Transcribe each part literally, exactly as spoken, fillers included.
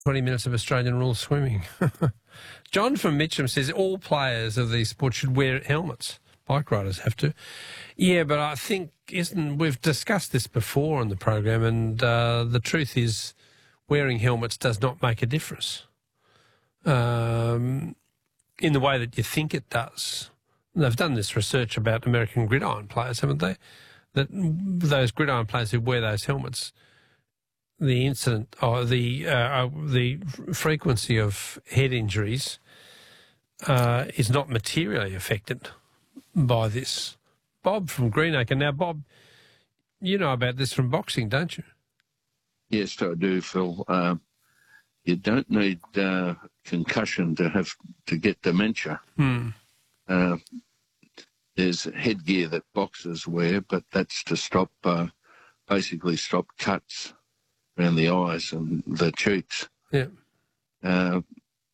twenty minutes of Australian rules swimming. John from Mitcham says all players of these sports should wear helmets. Bike riders have to. Yeah, but I think, isn't we've discussed this before on the program, and uh, the truth is wearing helmets does not make a difference um, in the way that you think it does. They've done this research about American gridiron players, haven't they? That those gridiron players who wear those helmets, the incident or the uh, the frequency of head injuries uh, is not materially affected by this. Bob from Greenacre. Now, Bob, you know about this from boxing, don't you? Yes, I do, Phil. Uh, you don't need uh, concussion to have to get dementia. Hmm. Uh, there's headgear that boxers wear, but that's to stop, uh, basically stop cuts around the eyes and the cheeks. Yeah. Uh,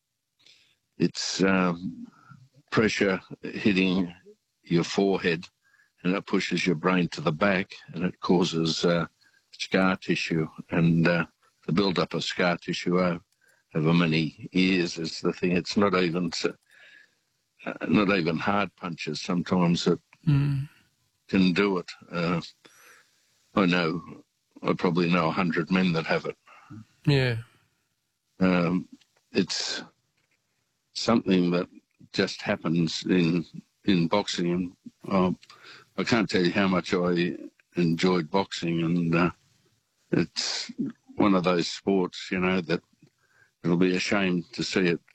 it's um, pressure hitting your forehead, and it pushes your brain to the back, and it causes uh, scar tissue. And uh, the build-up of scar tissue over, over many years is the thing. It's not even uh, not even hard punches. Sometimes it mm. can do it. Uh, I know, I probably know a hundred men that have it. Yeah. Um, it's something that just happens in in boxing, and uh, I can't tell you how much I enjoyed boxing, and uh, it's one of those sports, you know, that it'll be a shame to see it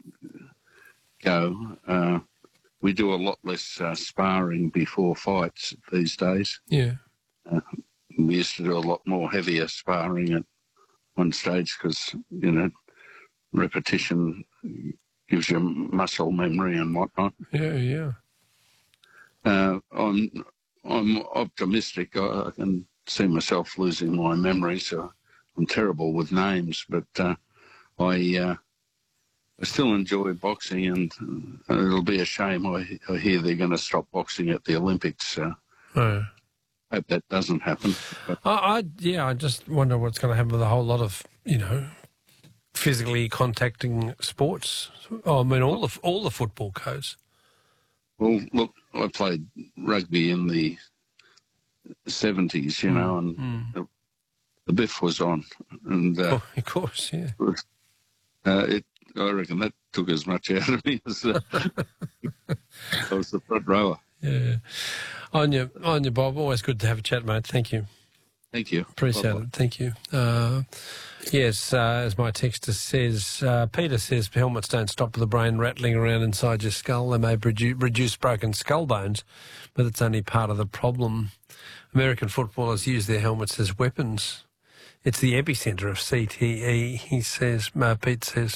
go. Uh, we do a lot less uh, sparring before fights these days. Yeah. Uh, we used to do a lot more heavier sparring at one stage because, you know, repetition gives you muscle memory and whatnot. Yeah, yeah. Uh, I'm I'm optimistic. I, I can see myself losing my memory, so I'm terrible with names. But uh, I uh, I still enjoy boxing, and uh, it'll be a shame. I, I hear they're going to stop boxing at the Olympics. Uh, oh. Hope that doesn't happen. But I, I yeah, I just wonder what's going to happen with a whole lot of, you know, physically contacting sports. Oh, I mean, all the all the football codes. Well, look, I played rugby in the seventies, you know, and mm. the, the biff was on. And uh, oh, of course, yeah. Uh, it, I reckon that took as much out of me as uh, I was the front rower. Yeah. On you, on you, Bob. Always good to have a chat, mate. Thank you. Thank you. Appreciate Bye-bye. it. Thank you. Uh, yes, uh, as my texter says, uh, Peter says helmets don't stop the brain rattling around inside your skull. They may reduce, reduce broken skull bones, but it's only part of the problem. American footballers use their helmets as weapons. It's the epicentre of C T E, he says, uh, Pete says.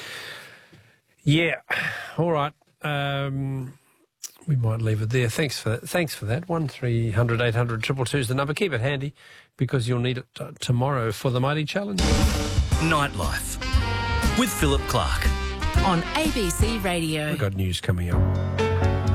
Yeah, all right. Um, we might leave it there. Thanks for that. Thanks for that. one three hundred eight hundred two two two is the number. Keep it handy because you'll need it uh, tomorrow for the Mighty Challenge. Nightlife with Philip Clark on A B C Radio. We've got news coming up.